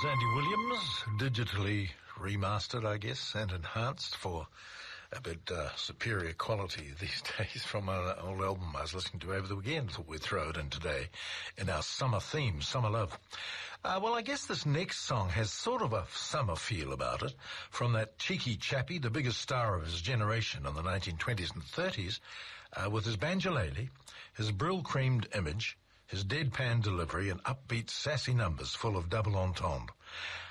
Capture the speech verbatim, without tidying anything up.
was Andy Williams, digitally remastered, I guess, and enhanced for a bit uh, superior quality these days from an old album I was listening to over the weekend. Thought we'd throw it in today in our summer theme, Summer Love. Uh, well, I guess this next song has sort of a summer feel about it, from that cheeky chappie, the biggest star of his generation in the nineteen twenties and thirties, uh, with his banjolele, his brill-creamed image, his deadpan delivery and upbeat, sassy numbers full of double entendre.